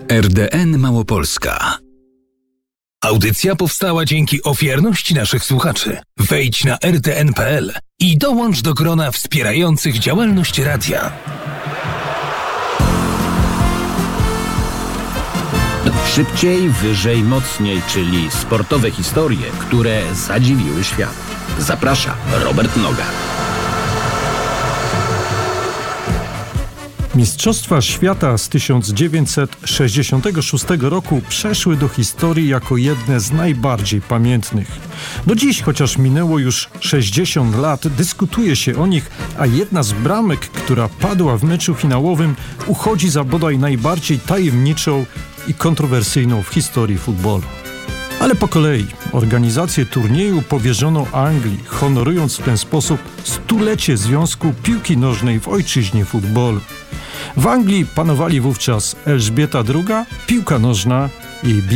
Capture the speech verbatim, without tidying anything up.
R D N Małopolska. Audycja powstała dzięki ofiarności naszych słuchaczy. Wejdź na r t n kropka p l i dołącz do grona wspierających działalność radia. Szybciej, wyżej, mocniej, czyli sportowe historie, które zadziwiły świat. Zaprasza Robert Noga. Mistrzostwa Świata z tysiąc dziewięćset sześćdziesiątego szóstego roku przeszły do historii jako jedne z najbardziej pamiętnych. Do dziś, chociaż minęło już sześćdziesiąt lat, dyskutuje się o nich, a jedna z bramek, która padła w meczu finałowym, uchodzi za bodaj najbardziej tajemniczą i kontrowersyjną w historii futbolu. Ale po kolei organizację turnieju powierzono Anglii, honorując w ten sposób stulecie Związku Piłki Nożnej w ojczyźnie futbolu. W Anglii panowali wówczas Elżbieta druga, piłka nożna i